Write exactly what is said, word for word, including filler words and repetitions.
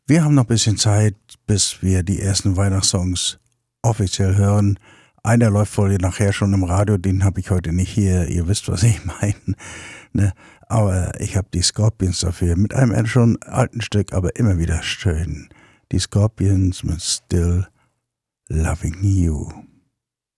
Wir haben noch ein bisschen Zeit, bis wir die ersten Weihnachtssongs offiziell hören. Einer läuft wohl nachher schon im Radio, den habe ich heute nicht hier. Ihr wisst, was ich meine. Ne? Aber ich habe die Scorpions dafür. Mit einem schon alten Stück, aber immer wieder schön. Die Scorpions mit Still Loving You.